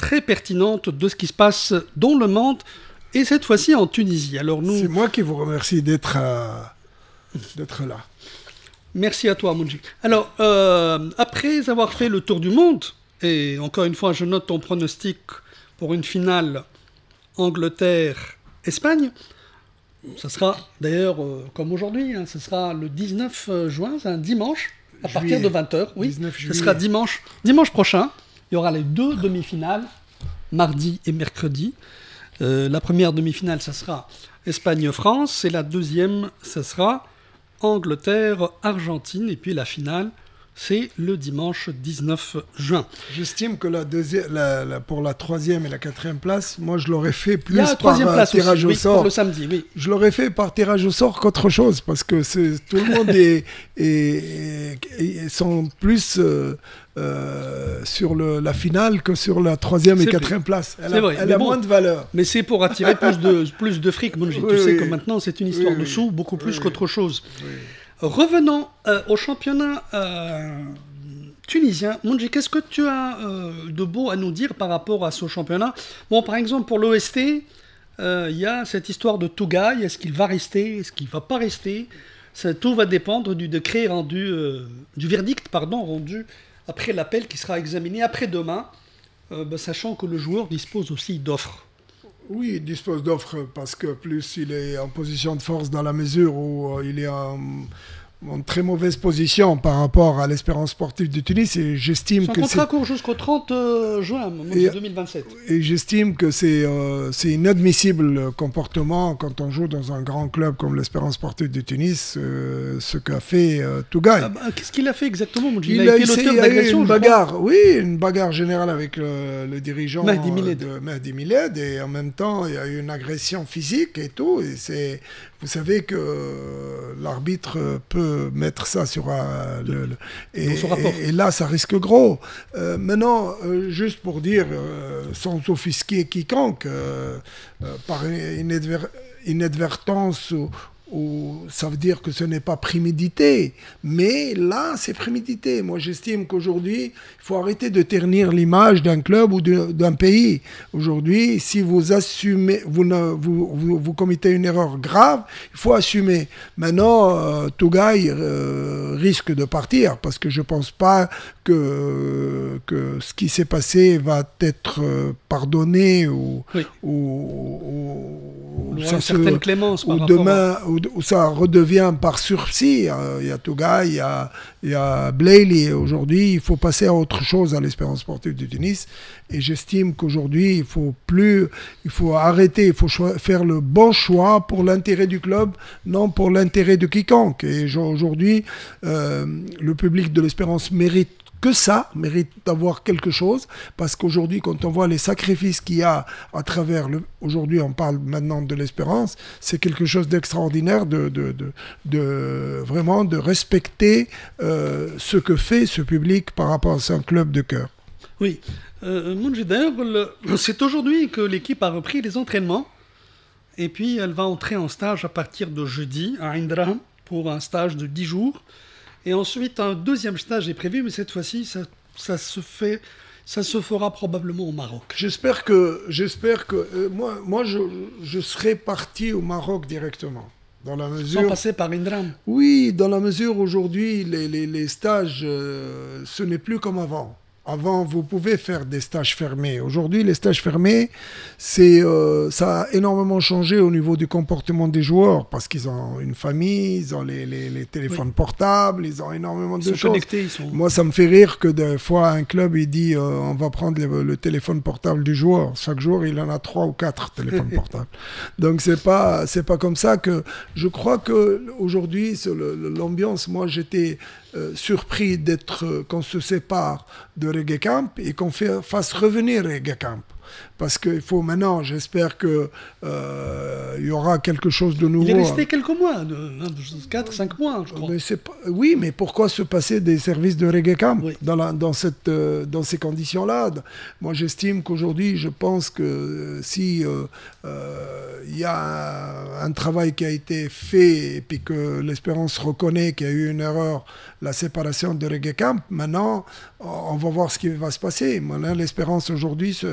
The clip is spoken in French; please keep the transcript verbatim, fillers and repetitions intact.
très pertinente de ce qui se passe dans le monde et cette fois-ci en Tunisie. Alors nous... C'est moi qui vous remercie d'être, euh, d'être là. Merci à toi, Mounji. Alors, euh, après avoir fait le tour du monde, et encore une fois, je note ton pronostic pour une finale Angleterre-Espagne, ça sera d'ailleurs, euh, comme aujourd'hui, hein, ce sera le dix-neuf juin, c'est un dimanche, à juillet. Partir de vingt heures. Oui, ce sera dimanche, dimanche prochain. Il y aura les deux demi-finales, mardi et mercredi. Euh, la première demi-finale, ça sera Espagne-France, et la deuxième, ça sera Angleterre-Argentine, et puis la finale, c'est le dimanche dix-neuf juin. J'estime que la deuxième, la, la, pour la troisième et la quatrième place, moi je l'aurais fait plus par place tirage aussi, au oui, sort. Pour le samedi, oui. Je l'aurais fait par tirage au sort qu'autre chose, parce que c'est, tout le monde est, est, est, est sont plus euh, euh, sur le, la finale que sur la troisième et quatrième place. Elle a, vrai, elle a bon, moins de valeur. Mais c'est pour attirer plus de, plus de fric. Bon, oui, tu sais oui. que maintenant c'est une histoire oui, de sous, beaucoup plus oui, qu'autre chose. Oui. Revenons euh, au championnat euh, tunisien. Mounji, qu'est-ce que tu as euh, de beau à nous dire par rapport à ce championnat? Bon, par exemple, pour l'O S T, il euh, y a cette histoire de Tougaï. Est-ce qu'il va rester? Est-ce qu'il ne va pas rester? Ça, tout va dépendre du décret rendu, euh, du verdict pardon, rendu après l'appel qui sera examiné après-demain, euh, bah, sachant que le joueur dispose aussi d'offres. Oui, il dispose d'offres parce que plus il est en position de force dans la mesure où euh, il est en, en très mauvaise position par rapport à l'Espérance sportive de Tunis, et j'estime Son que contrat c'est... court jusqu'au trente juin et, deux mille vingt-sept. Et j'estime que c'est, euh, c'est inadmissible comportement quand on joue dans un grand club comme l'Espérance sportive de Tunis, euh, ce qu'a fait euh, Tougaï. Ah bah, qu'est-ce qu'il a fait exactement? Il, il a, a été essayé, l'auteur d'agression, une bagarre, oui, une bagarre générale avec le, le dirigeant Mahdi Miled. de Mahdi Miled, et en même temps il y a eu une agression physique et tout, et c'est... Vous savez que l'arbitre peut mettre ça sur euh, le, le et, et, et là ça risque gros. Euh, maintenant, euh, juste pour dire, euh, sans offusquer quiconque, euh, euh, par inadver- inadvertance ou, ou ça veut dire que ce n'est pas prémédité, mais là c'est prémédité. Moi j'estime qu'aujourd'hui il faut arrêter de ternir l'image d'un club ou de, d'un pays. Aujourd'hui, si vous assumez, vous, ne, vous, vous, vous commettez une erreur grave, il faut assumer. Maintenant, euh, Tougaï euh, risque de partir parce que je ne pense pas que, que ce qui s'est passé va être euh, pardonné ou, oui. ou, ou, ou ça se, clémence ou demain à... où, où ça redevient par sursis. Euh, il y a Tougaï, il y a, il y a Blaili. Aujourd'hui, il faut passer à autre chose à l'Espérance sportive de Tunis. Et j'estime qu'aujourd'hui, il faut plus, il faut arrêter, il faut cho- faire le bon choix pour l'intérêt du club, non pour l'intérêt de quiconque. Et aujourd'hui, euh, le public de l'Espérance mérite que ça, mérite d'avoir quelque chose, parce qu'aujourd'hui, quand on voit les sacrifices qu'il y a à travers, le, aujourd'hui on parle maintenant de l'Espérance, c'est quelque chose d'extraordinaire, de, de, de, de vraiment de respecter euh, ce que fait ce public par rapport à son club de cœur. Oui, euh, Mounji, d'ailleurs, le, c'est aujourd'hui que l'équipe a repris les entraînements, et puis elle va entrer en stage à partir de jeudi à Indra pour un stage de dix jours. Et ensuite, un deuxième stage est prévu, mais cette fois-ci, ça, ça, se, fait, ça se fera probablement au Maroc. J'espère que, j'espère que euh, moi, moi je, je serai parti au Maroc directement. Dans la mesure... Sans passer par Indram. Oui, dans la mesure aujourd'hui, les, les, les stages, euh, ce n'est plus comme avant. Avant, vous pouvez faire des stages fermés. Aujourd'hui, les stages fermés, c'est, euh, ça a énormément changé au niveau du comportement des joueurs parce qu'ils ont une famille, ils ont les, les, les téléphones oui. portables, ils ont énormément ils de sont choses. Connectés, ils sont... Moi, ça me fait rire que des fois, un club, il dit euh, on va prendre le, le téléphone portable du joueur. Chaque jour, il en a trois ou quatre téléphones portables. Donc, c'est pas, c'est pas comme ça que... Je crois qu'aujourd'hui, l'ambiance, moi, j'étais... Euh, surpris d'être, euh, qu'on se sépare de Reggae Camp et qu'on fait, fasse revenir Reggae Camp. Parce qu'il faut maintenant, j'espère qu'il euh, y aura quelque chose de nouveau. Il est resté quelques mois, quatre cinq mois, je crois. Mais c'est pas, oui, mais pourquoi se passer des services de Reggae Camp oui. dans, la, dans, cette, euh, dans ces conditions-là? Moi, j'estime qu'aujourd'hui, je pense que euh, si il euh, euh, y a un, un travail qui a été fait et puis que l'Espérance reconnaît qu'il y a eu une erreur, la séparation de Reggae Camp, maintenant, on va voir ce qui va se passer. Maintenant, l'Espérance aujourd'hui